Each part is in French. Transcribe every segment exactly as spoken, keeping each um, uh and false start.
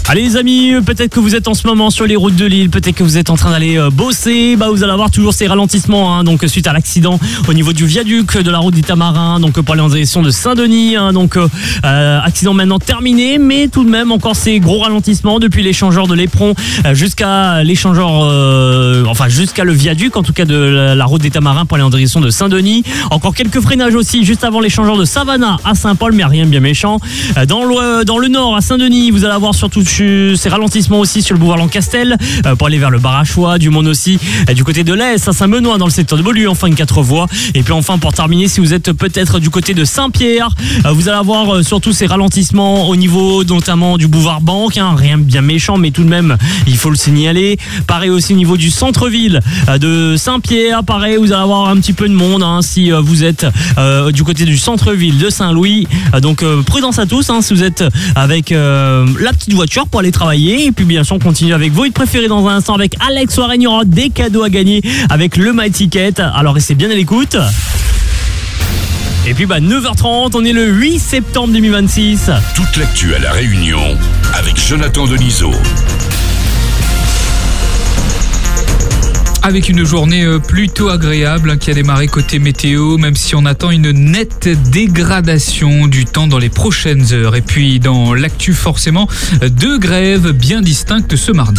Allez les amis, peut-être que vous êtes en ce moment sur les routes de Lille, peut-être que vous êtes en train d'aller euh, bosser, bah vous allez avoir toujours ces ralentissements, hein, donc suite à l'accident au niveau du viaduc de la route des Tamarins, donc pour aller en direction de Saint-Denis, hein, donc euh, euh, accident maintenant terminé, mais tout de même encore ces gros ralentissements depuis l'échangeur de l'Éperon euh, jusqu'à l'échangeur, euh, enfin jusqu'à le viaduc en tout cas de la, la route des Tamarins pour aller en direction de Saint-Denis. Encore quelques freinages aussi juste avant l'échangeur de Savannah à Saint-Paul, mais rien de bien méchant. Euh, dans le dans le nord à Saint-Denis, vous allez avoir surtout ces ralentissements aussi sur le boulevard Lancastel euh, pour aller vers le Barachois, du Monde aussi euh, du côté de l'Est à Saint-Benoît dans le secteur de Beaulieu, enfin une quatre voies. Et puis enfin pour terminer, si vous êtes peut-être du côté de Saint-Pierre, euh, vous allez avoir euh, surtout ces ralentissements au niveau notamment du boulevard Banque, hein, rien de bien méchant mais tout de même il faut le signaler. Pareil aussi au niveau du centre-ville euh, de Saint-Pierre, pareil vous allez avoir un petit peu de monde, hein, si euh, vous êtes euh, du côté du centre-ville de Saint-Louis, euh, donc euh, prudence à tous, hein, si vous êtes avec euh, la petite voiture pour aller travailler. Et puis bien sûr on continue avec vos hits préférés dans un instant avec Alex Warren. Il y aura des cadeaux à gagner avec le My Ticket, alors restez bien à l'écoute. Et puis bah neuf heures trente, on est le huit septembre deux mille vingt-six. Toute l'actu à La Réunion avec Jonathan Denisot. Avec une journée plutôt agréable qui a démarré côté météo, même si on attend une nette dégradation du temps dans les prochaines heures. Et puis dans l'actu forcément, deux grèves bien distinctes ce mardi.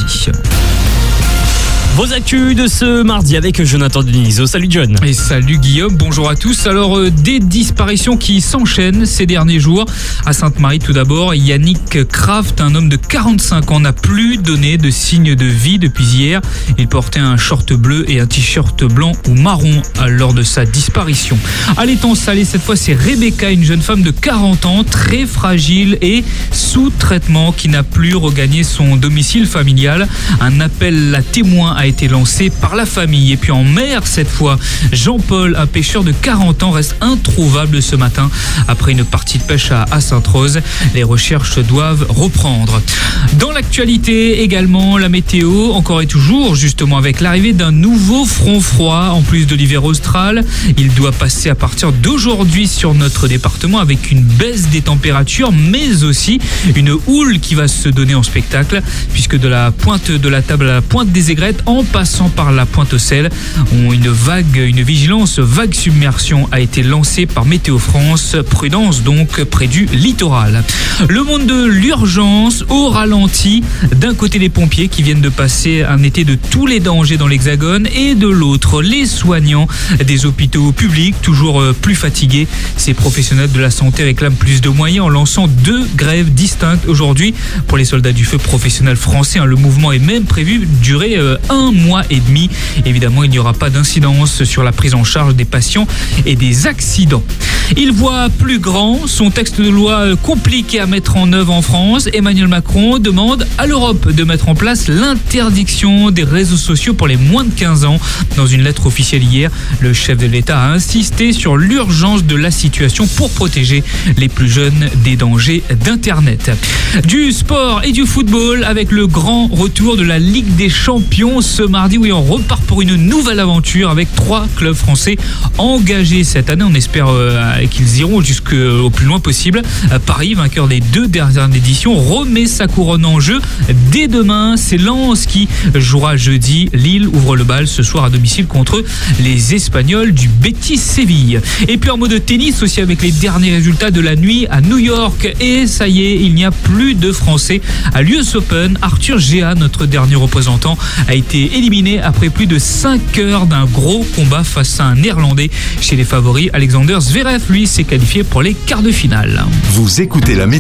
Vos actus de ce mardi avec Jonathan Denisot. Salut John. Et salut Guillaume, bonjour à tous. Alors euh, des disparitions qui s'enchaînent ces derniers jours. À Sainte-Marie tout d'abord, Yannick Kraft, un homme de quarante-cinq ans, n'a plus donné de signe de vie depuis hier. Il portait un short bleu et un t-shirt blanc ou marron lors de sa disparition. À l'Étang-Salé, cette fois c'est Rebecca, une jeune femme de quarante ans, très fragile et sous traitement, qui n'a plus regagné son domicile familial. Un appel à témoins a été lancé par la famille. Et puis en mer cette fois, Jean-Paul, un pêcheur de quarante ans, reste introuvable ce matin après une partie de pêche à, à Sainte-Rose. Les recherches doivent reprendre. Dans l'actualité également, la météo, encore et toujours, justement avec l'arrivée d'un nouveau front froid en plus de l'hiver austral. Il doit passer à partir d'aujourd'hui sur notre département avec une baisse des températures, mais aussi une houle qui va se donner en spectacle, puisque de la pointe de la table à la pointe des aigrettes, en passant par la pointe au sel, une vague, une vigilance vague submersion a été lancée par Météo France. Prudence donc près du littoral. Le monde de l'urgence au ralenti. D'un côté les pompiers qui viennent de passer un été de tous les dangers dans l'Hexagone, et de l'autre les soignants des hôpitaux publics toujours plus fatigués. Ces professionnels de la santé réclament plus de moyens en lançant deux grèves distinctes aujourd'hui pour les soldats du feu professionnels français. Le mouvement est même prévu durer un mois et demi. Évidemment, il n'y aura pas d'incidence sur la prise en charge des patients et des accidents. Il voit plus grand. Son texte de loi compliqué à mettre en œuvre en France. Emmanuel Macron demande à l'Europe de mettre en place l'interdiction des réseaux sociaux pour les moins de quinze ans. Dans une lettre officielle hier, le chef de l'État a insisté sur l'urgence de la situation pour protéger les plus jeunes des dangers d'Internet. Du sport et du football avec le grand retour de la Ligue des Champions ce mardi. Oui, on repart pour une nouvelle aventure avec trois clubs français engagés cette année. On espère euh, qu'ils iront jusqu'au plus loin possible. Paris, vainqueur des deux dernières éditions, remet sa couronne en jeu dès demain. C'est Lens qui jouera jeudi. Lille ouvre le bal ce soir à domicile contre les Espagnols du Betis Séville. Et puis en mode tennis aussi avec les derniers résultats de la nuit à New York. Et ça y est, il n'y a plus de Français à l'U S Open. Arthur Géa, notre dernier représentant, a été éliminé après plus de cinq heures d'un gros combat face à un Néerlandais. Chez les favoris, Alexander Zverev, lui, s'est qualifié pour les quarts de finale. Vous écoutez la météo.